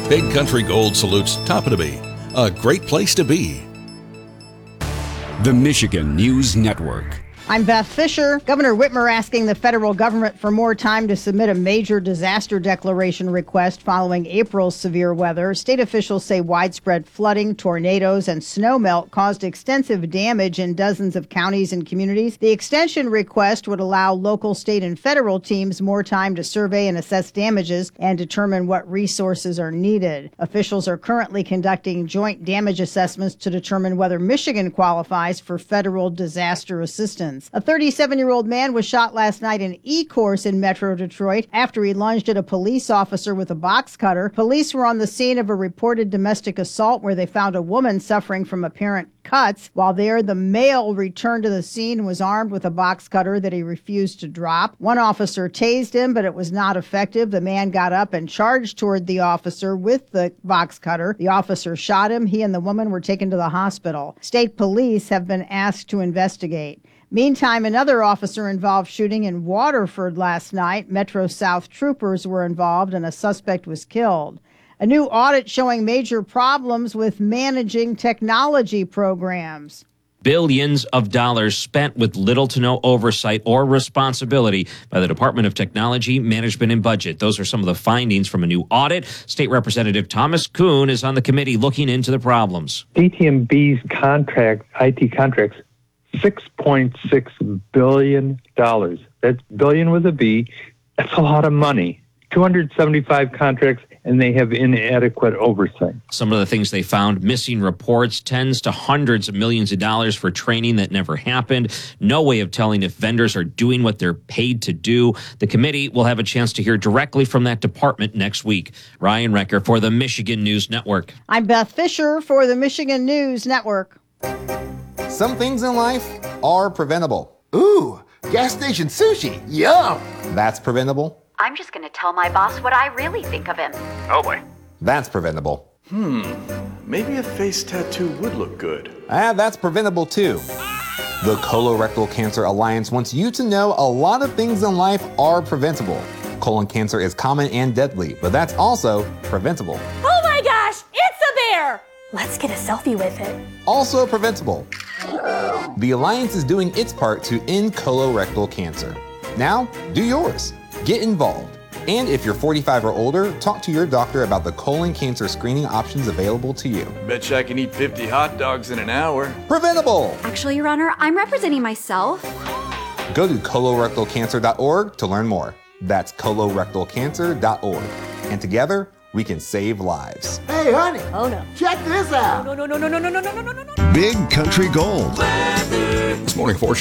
Big Country Gold salutes Toppinabee, a great place to be. The Michigan News Network. I'm Beth Fisher. Governor Whitmer asking the federal government for more time to submit a major disaster declaration request following April's severe weather. State officials say widespread flooding, tornadoes, and snowmelt caused extensive damage in dozens of counties and communities. The extension request would allow local, state, and federal teams more time to survey and assess damages and determine what resources are needed. Officials are currently conducting joint damage assessments to determine whether Michigan qualifies for federal disaster assistance. A 37-year-old man was shot last night in Ecorse in Metro Detroit after he lunged at a police officer with a box cutter. Police were on the scene of a reported domestic assault where they found a woman suffering from apparent cuts. While there, the male returned to the scene and was armed with a box cutter that he refused to drop. One officer tased him, but it was not effective. The man got up and charged toward the officer with the box cutter. The officer shot him. He and the woman were taken to the hospital. State police have been asked to investigate. Meantime, another officer-involved shooting in Waterford last night. Metro South troopers were involved and a suspect was killed. A new audit showing major problems with managing technology programs. Billions of dollars spent with little to no oversight or responsibility by the Department of Technology, Management, and Budget. Those are some of the findings from a new audit. State Representative Thomas Kuhn is on the committee looking into the problems. DTMB's IT contracts, $6.6 billion. That's billion with a B. That's a lot of money. 275 contracts, and they have inadequate oversight. Some of the things they found: missing reports, tens to hundreds of millions of dollars for training that never happened, no way of telling if vendors are doing what they're paid to do. The committee will have a chance to hear directly from that department next week. Ryan Recker for the Michigan News Network. I'm Beth Fisher for the Michigan News Network. Some things in life are preventable. Ooh, gas station sushi. Yum. That's preventable. I'm just going to tell my boss what I really think of him. Oh boy. That's preventable. Maybe a face tattoo would look good. That's preventable too. The Colorectal Cancer Alliance wants you to know a lot of things in life are preventable. Colon cancer is common and deadly, but that's also preventable. Oh my gosh, it's a bear! Let's get a selfie with it. Also preventable. The Alliance is doing its part to end colorectal cancer. Now, do yours. Get involved. And if you're 45 or older, talk to your doctor about the colon cancer screening options available to you. Bet you I can eat 50 hot dogs in an hour. Preventable! Actually, Your Honor, I'm representing myself. Go to colorectalcancer.org to learn more. That's colorectalcancer.org. And together, we can save lives. Hey, honey. Oh no. Check this out. No. Big Country Gold. This morning, fortune